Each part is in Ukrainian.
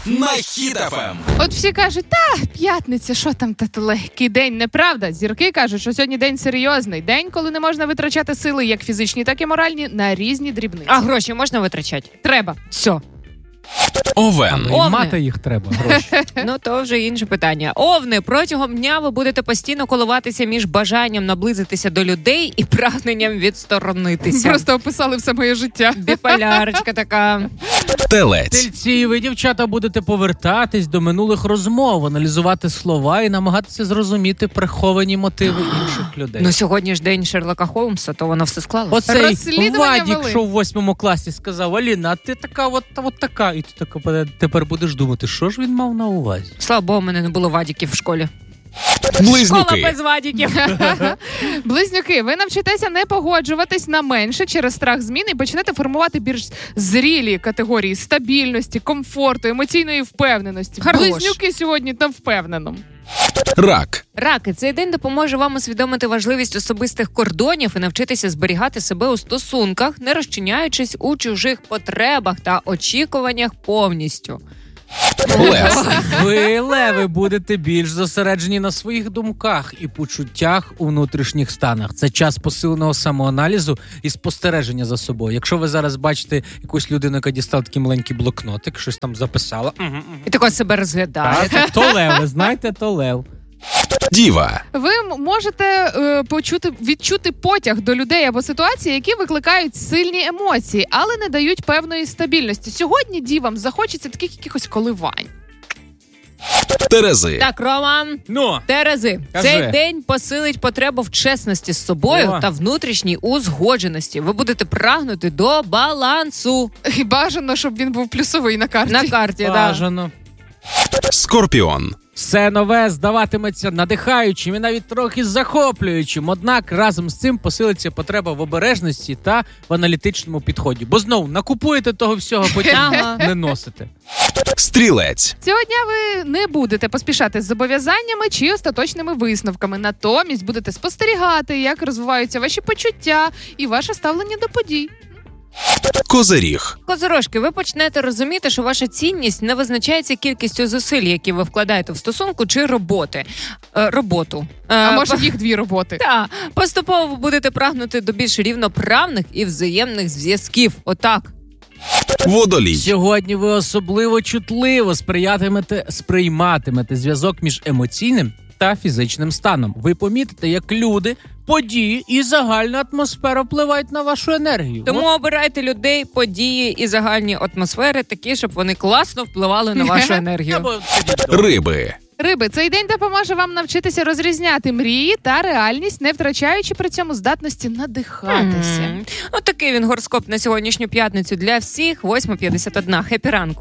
на Хіт ФМ. От всі кажуть, п'ятниця, що там, та легкий день, неправда. Зірки кажуть, що сьогодні день серйозний. День, коли не можна витрачати сили, як фізичні, так і моральні, на різні дрібниці. А гроші можна витрачати? Треба. Все. Овен. І мати їх треба, гроші. Ну, то вже інше питання. Овни, протягом дня ви будете постійно коливатися між бажанням наблизитися до людей і прагненням відсторонитися. Просто описали все моє життя. Біполярочка така. Телець. Тельці, ви, дівчата, будете повертатись до минулих розмов, аналізувати слова і намагатися зрозуміти приховані мотиви інших людей. Ну, сьогодні ж день Шерлока Холмса, то воно все склалося. Оцей Розслідування Вадік, вели. що в 8 класі сказав: Аліна, а ти така от така. І ти така тепер будеш думати, що ж він мав на увазі. Слава Богу, в мене не було Вадіків в школі. Близнюки. Школа без Вадіків. Близнюки, ви навчитеся не погоджуватись на менше через страх змін і почнете формувати більш зрілі категорії стабільності, комфорту, емоційної впевненості. Хорош. Близнюки сьогодні на впевненому. Рак. Раки, цей день допоможе вам усвідомити важливість особистих кордонів і навчитися зберігати себе у стосунках, не розчиняючись у чужих потребах та очікуваннях повністю. Лев. Ви, леви, будете більш зосереджені на своїх думках і почуттях у внутрішніх станах. Це час посиленого самоаналізу і спостереження за собою. Якщо ви зараз бачите якусь людину, яка дістала такий маленький блокнотик, щось там записала. І тако себе розглядаєте. То лев, ви знаєте, то лев. Діва. Ви можете відчути потяг до людей або ситуацій, які викликають сильні емоції, але не дають певної стабільності. Сьогодні дівам захочеться таких якихось коливань. Терези. Так, Роман. Ну, Терези, Кажи. цей день посилить потребу в чесності з собою О. та внутрішній узгодженості. Ви будете прагнути до балансу І бажано, щоб він був плюсовий на карті. на карті. Да. бажано. Скорпіон. Все нове здаватиметься надихаючим і навіть трохи захоплюючим. Однак разом з цим посилиться потреба в обережності та в аналітичному підході. Бо знову накупуєте того всього, потім Ага. не носите. Стрілець. Цього дня ви не будете поспішати з зобов'язаннями чи остаточними висновками. Натомість будете спостерігати, як розвиваються ваші почуття і ваше ставлення до подій. Козиріг. Козирожки, ви почнете розуміти, що ваша цінність не визначається кількістю зусиль, які ви вкладаєте в стосунку чи роботу. А може їх 2 роботи. Так, поступово ви будете прагнути до більш рівноправних і взаємних зв'язків. Отак. Водолій. Сьогодні ви особливо чутливо сприйматимете зв'язок між емоційним та фізичним станом. Ви помітите, як люди, події і загальна атмосфера впливають на вашу енергію. Тому обирайте людей, події і загальні атмосфери такі, щоб вони класно впливали на вашу енергію. Риби. Риби, цей день допоможе вам навчитися розрізняти мрії та реальність, не втрачаючи при цьому здатності надихатися. Ось такий він гороскоп на сьогоднішню п'ятницю для всіх. 8:51. Хеппі ранку.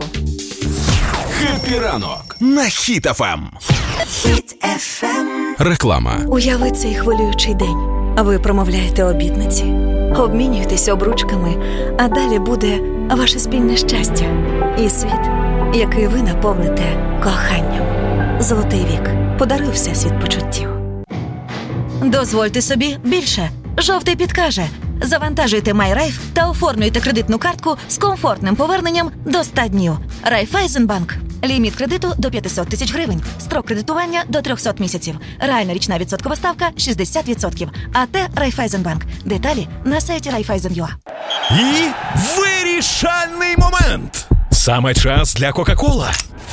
Хеппі ранок на Хіт ФМ. Хіт FM. Реклама. Уяви цей хвилюючий день. А ви промовляєте обітниці, обмінюєтесь обручками, а далі буде ваше спільне щастя і світ, який ви наповните коханням. Золотий вік подарує всесвіт почуттів. Дозвольте собі більше. Жовтий підкаже. Завантажуйте MyRaiff та оформлюйте кредитну картку з комфортним поверненням до 100 днів. Райфайзенбанк. Ліміт кредиту до 500 тисяч гривень. Строк кредитування до 300 місяців. Реальна річна відсоткова ставка 60%. АТ Райфайзенбанк. Деталі на сайті Raiffeisen.ua. І вирішальний момент. Саме час для Кока-Кола.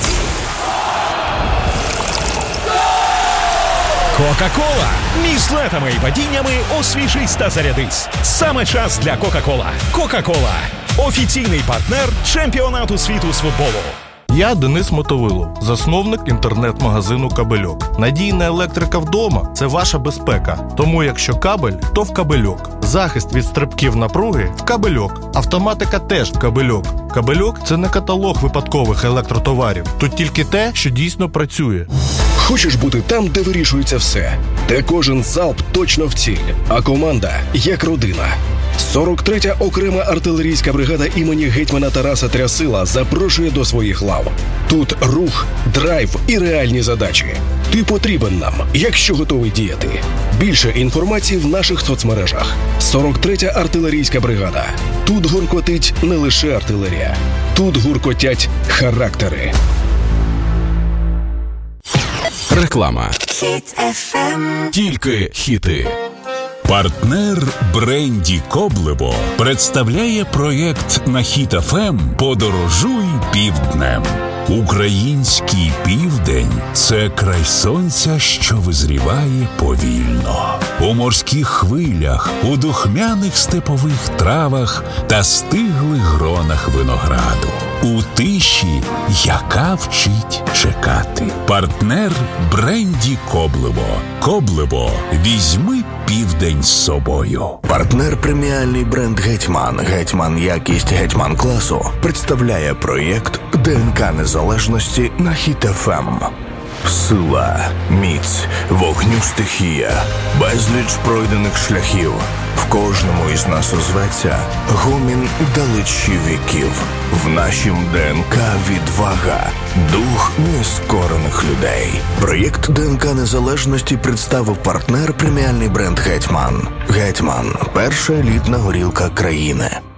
Кока-Кола. Між летами і падіннями освіжись та зарядись. Саме час для Кока-Кола. Кока-Кола. Офіційний партнер чемпіонату світу з футболу. Я Денис Мотовилов, засновник інтернет-магазину «Кабельок». Надійна електрика вдома – це ваша безпека. Тому якщо кабель, то в «Кабельок». Захист від стрибків напруги – в «Кабельок». Автоматика теж в «Кабельок». «Кабельок» – це не каталог випадкових електротоварів. Тут тільки те, що дійсно працює. Хочеш бути там, де вирішується все, де кожен залп точно в ціль, а команда як родина. 43-я окрема артилерійська бригада імені гетьмана Тараса Трясила запрошує до своїх лав. Тут рух, драйв і реальні задачі. Ти потрібен нам, якщо готовий діяти. Більше інформації в наших соцмережах. 43-я артилерійська бригада. Тут гуркотить не лише артилерія. Тут гуркотять характери. Реклама. Тільки хіти. Партнер бренді Коблево представляє проєкт на Хіт ФМ «Подорожуй півднем». Український південь – це край сонця, що визріває повільно. У морських хвилях, у духмяних степових травах та стиглих гронах винограду. У тиші, яка вчить чекати. Партнер бренді Коблево. Коблево, візьми південь з собою. Партнер преміальний бренд «Гетьман». «Гетьман» якість «Гетьман» класу представляє проєкт ДНК незалежності на Хіт ФМ. Сила, міць, вогню стихія, безліч пройдених шляхів. В кожному із нас озветься гомін далечі віків. В нашім ДНК відвага, дух нескорених людей. Проєкт ДНК незалежності представив партнер преміальний бренд «Гетьман». «Гетьман» – перша елітна горілка країни.